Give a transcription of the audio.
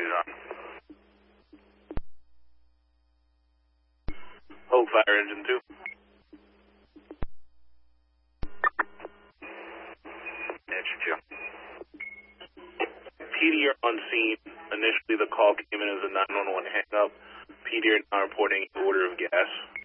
is on. Hope fire engine 2. Engine 2. PD are on scene. Initially the call came in as a 911 hang-up. PD are now reporting order of gas.